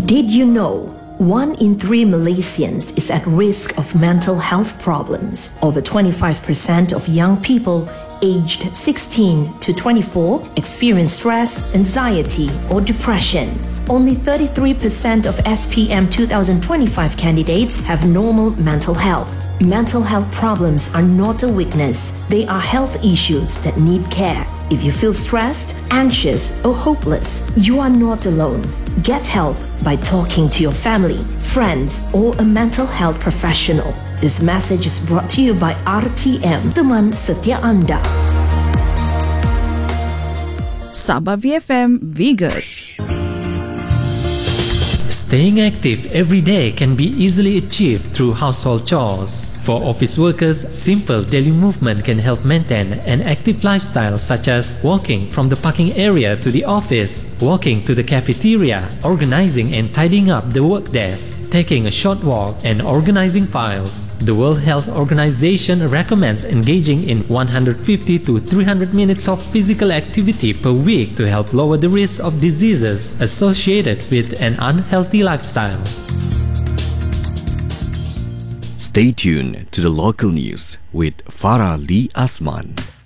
Did you know 1 in 3 Malaysians is at risk of mental health problems? Over 25% of young people aged 16 to 24 experience stress, anxiety, or depression. Only 33% of SPM 2025 candidates have normal mental health. Mental health problems are not a weakness. They are health issues that need care. If you feel stressed, anxious, or hopeless, you are not alone. Get help by talking to your family, friends, or a mental health professional. This message is brought to you by RTM, teman setia anda. Sabah VFM, Be Good. Staying active every day can be easily achieved through household chores. For office workers, simple daily movement can help maintain an active lifestyle, such as walking from the parking area to the office, walking to the cafeteria, organizing and tidying up the work desk, taking a short walk, and organizing files. The World Health Organization recommends engaging in 150 to 300 minutes of physical activity per week to help lower the risk of diseases associated with an unhealthy lifestyle. Stay tuned to the local news with Farah Lee Asman.